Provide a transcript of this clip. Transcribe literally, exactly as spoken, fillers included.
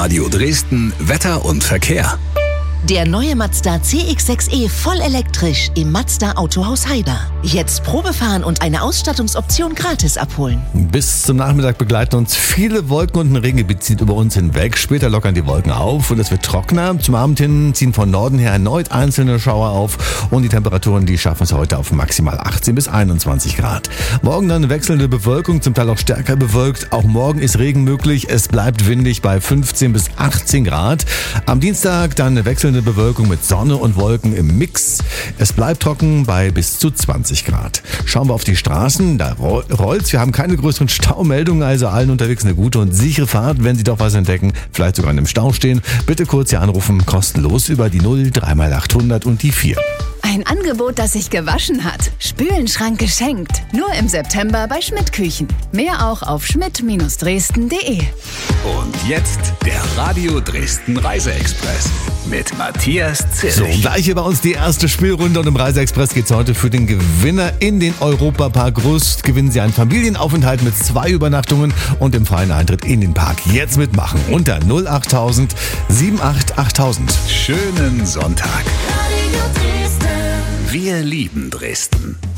Radio Dresden Wetter und Verkehr. Der neue Mazda C X sechs E voll elektrisch im Mazda Autohaus Heiber. Jetzt Probefahren und eine Ausstattungsoption gratis abholen. Bis zum Nachmittag begleiten uns viele Wolken und ein Regengebiet zieht über uns hinweg. Später lockern die Wolken auf und es wird trockener. Zum Abend hin ziehen von Norden her erneut einzelne Schauer auf und die Temperaturen, die schaffen es heute auf maximal achtzehn bis einundzwanzig Grad. Morgen dann wechselnde Bewölkung, zum Teil auch stärker bewölkt. Auch morgen ist Regen möglich. Es bleibt windig bei fünfzehn bis achtzehn Grad. Am Dienstag dann wechselnde Bewölkung mit Sonne und Wolken im Mix. Es bleibt trocken bei bis zu zwanzig Grad. Schauen wir auf die Straßen, da rollt's. Wir haben keine größeren Staumeldungen, also allen unterwegs eine gute und sichere Fahrt. Wenn Sie doch was entdecken, vielleicht sogar in einem Stau stehen, bitte kurz hier anrufen, kostenlos über die null drei mal achthundert und die vier. Ein Angebot, das sich gewaschen hat. Spülenschrank geschenkt. Nur im September bei Schmidt Küchen. Mehr auch auf schmidt Dresden punkt de. Und jetzt der Radio Dresden Reiseexpress mit Matthias Zierlich. So, gleich hier bei uns die erste Spielrunde und im Reiseexpress geht's heute für den Gewinner in den Europapark Rust. Gewinnen Sie einen Familienaufenthalt mit zwei Übernachtungen und im freien Eintritt in den Park. Jetzt mitmachen unter null achttausend achtundsiebzig achttausend. Schönen Sonntag. Wir lieben Dresden.